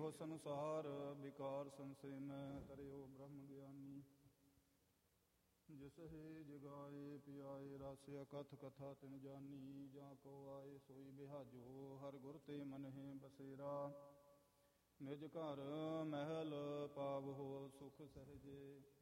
ਇਹੋ ਸੰਸਾਰ ਵਿਕਾਰ ਸੰਸੇ ਮੈਂ ਕਰਿਓ ਬ੍ਰਹਮ ਗਿਆਨੀ। ਜਿਸ ਹੀ ਜਗਾਏ ਪਿਆਏ ਰਸ ਅਕਥ ਕਥਾ ਤਿਨ ਜਾਨੀ। ਜਾਂ ਕੋ ਆਏ ਸੋਈ ਬਿਹਾਜੋ ਹਰ ਗੁਰ ਤੇ ਮਨ ਹੈ ਬਸੇਰਾ। ਨਿਜ ਘਰ ਮਹਿਲ ਪਾਵਹੋ ਸੁਖ ਸਹਜੇ